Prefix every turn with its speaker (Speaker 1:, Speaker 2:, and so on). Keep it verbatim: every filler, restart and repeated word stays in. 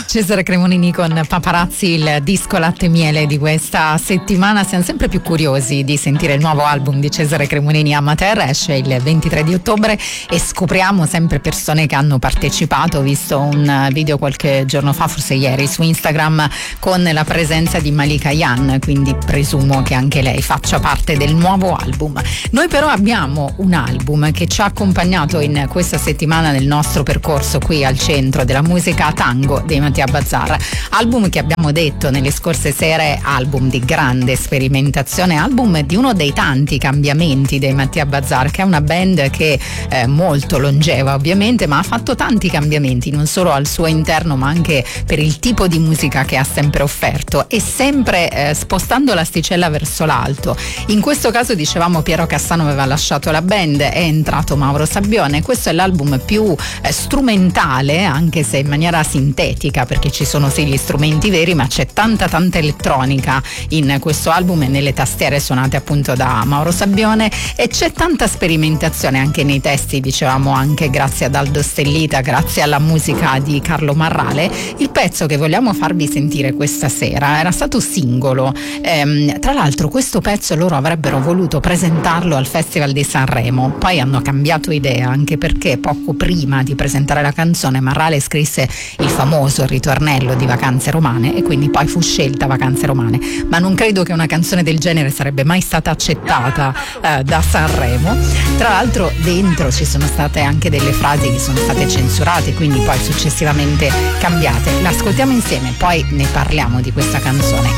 Speaker 1: Cesare Cremonini con Paparazzi, il disco latte e miele di questa settimana. Siamo sempre più curiosi di sentire il nuovo album di Cesare Cremonini. Amateur esce il ventitré di ottobre e scopriamo sempre persone che hanno partecipato. Ho visto un video qualche giorno fa, forse ieri, su Instagram con la presenza di Malika Yan, quindi presumo che anche lei faccia parte del nuovo album. Noi però abbiamo un album che ci ha accompagnato in questa settimana nel nostro percorso qui al Centro della Musica, Tango dei Mattia Bazar, album che abbiamo detto nelle scorse sere, album di grande sperimentazione, album di uno dei tanti cambiamenti dei Mattia Bazar, che è una band che è molto longeva ovviamente, ma ha fatto tanti cambiamenti non solo al suo interno ma anche per il tipo di musica che ha sempre offerto, e sempre eh, spostando l'asticella verso l'alto. In questo caso, dicevamo, Piero Cassano aveva lasciato la band, è entrato Mauro Sabbione. Questo è l'album più eh, strumentale, anche se in maniera sintetica, perché ci sono sì gli strumenti veri, ma c'è tanta tanta elettronica in questo album e nelle tastiere suonate appunto da Mauro Sabbione, e c'è tanta sperimentazione anche nei testi, dicevamo, anche grazie ad Aldo Stellita, grazie alla musica di Carlo Marrale. Il pezzo che vogliamo farvi sentire questa sera era stato singolo, ehm, tra l'altro questo pezzo loro avrebbero voluto presentarlo al Festival di Sanremo, poi hanno cambiato idea, anche perché poco prima di presentare la canzone Marrale scrisse il famoso ritornello di Vacanze Romane e quindi poi fu scelta Vacanze Romane, ma non credo che una canzone del genere sarebbe mai stata accettata eh, da Sanremo. Tra l'altro dentro ci sono state anche delle frasi che sono state censurate, quindi poi successivamente cambiate. L'ascoltiamo insieme, poi ne parliamo di questa canzone.